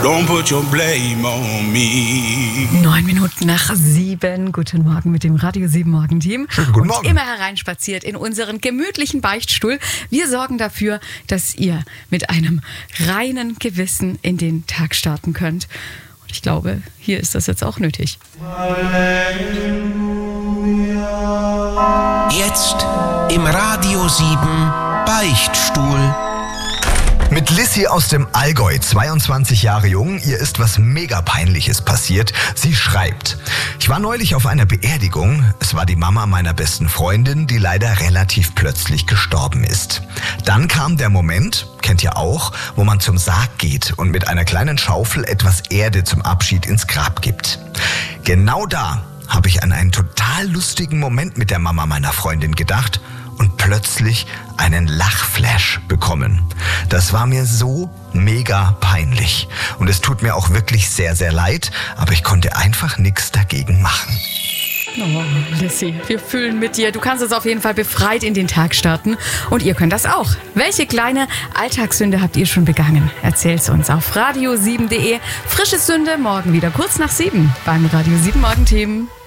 Don't put your blame on me. 7:09. Guten Morgen mit dem Radio 7 Morgenteam. Schönen guten und Morgen. immer hereinspaziert in unseren gemütlichen Beichtstuhl. Wir sorgen dafür, dass ihr mit einem reinen Gewissen in den Tag starten könnt. Und ich glaube, hier ist das jetzt auch nötig. Jetzt im Radio 7 Beichtstuhl. Mit Lissy aus dem Allgäu, 22 Jahre jung, ihr ist was mega Peinliches passiert. Sie schreibt: Ich war neulich auf einer Beerdigung. Es war die Mama meiner besten Freundin, die leider relativ plötzlich gestorben ist. Dann kam der Moment, kennt ihr auch, wo man zum Sarg geht und mit einer kleinen Schaufel etwas Erde zum Abschied ins Grab gibt. Genau da habe ich an einen total lustigen Moment mit der Mama meiner Freundin gedacht und plötzlich einen Lachflash bekommen. Das war mir so mega peinlich. Und es tut mir auch wirklich sehr, sehr leid, aber ich konnte einfach nichts dagegen machen. Oh, Lissy, wir fühlen mit dir. Du kannst jetzt auf jeden Fall befreit in den Tag starten. Und ihr könnt das auch. Welche kleine Alltagssünde habt ihr schon begangen? Erzählt's uns auf radio7.de. Frische Sünde morgen wieder kurz nach 7 beim Radio 7 Morgenteam.